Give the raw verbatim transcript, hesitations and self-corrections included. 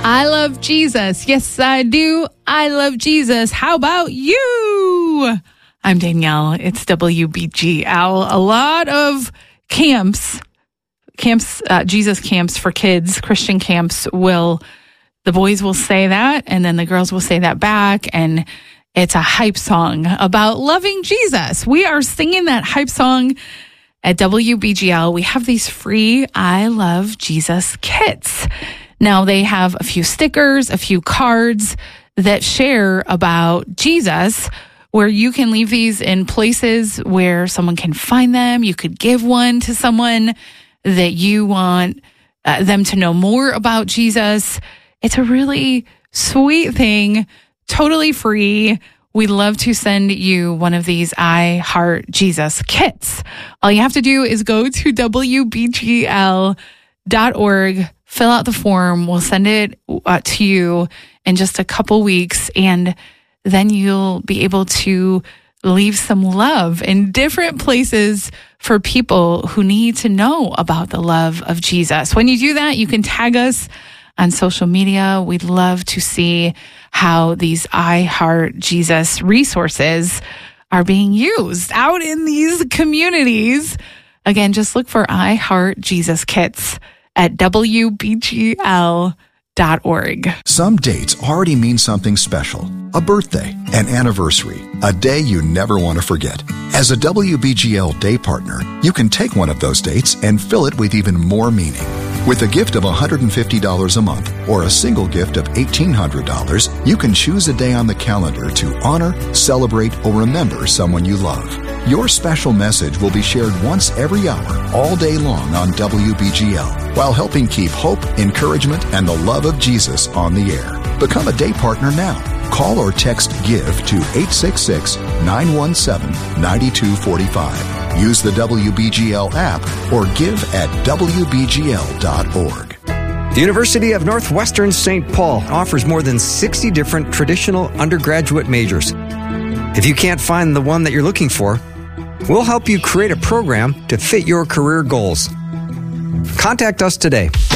I love Jesus. Yes, I do. I love Jesus. How about you? I'm Danielle. It's W B G L. A lot of camps, camps, uh, Jesus camps for kids, Christian camps will, the boys will say that, and then the girls will say that back, and it's a hype song about loving Jesus. We are singing that hype song at W B G L. We have these free I Love Jesus kits. Now, they have a few stickers, a few cards that share about Jesus, where you can leave these in places where someone can find them. You could give one to someone that you want uh, them to know more about Jesus. It's a really sweet thing, totally free. We'd love to send you one of these I Heart Jesus kits. All you have to do is go to W B G L dot org, fill out the form. We'll send it uh, to you in just a couple weeks, and then you'll be able to leave some love in different places for people who need to know about the love of Jesus. When you do that, you can tag us on social media. We'd love to see how these I Heart Jesus resources are being used out in these communities. Again, just look for I Heart Jesus kits at W B G L dot org. Some dates already mean something special. A birthday, an anniversary, a day you never want to forget. As a W B G L day partner, you can take one of those dates and fill it with even more meaning. With a gift of one hundred fifty dollars a month or a single gift of eighteen hundred dollars, you can choose a day on the calendar to honor, celebrate, or remember someone you love. Your special message will be shared once every hour, all day long on W B G L, while helping keep hope, encouragement, and the love of Jesus on the air. Become a day partner now. Call or text GIVE to eight six six, nine one seven, nine two four five. Use the W B G L app or give at W B G L dot org. The University of Northwestern Saint Paul offers more than sixty different traditional undergraduate majors. If you can't find the one that you're looking for, we'll help you create a program to fit your career goals. Contact us today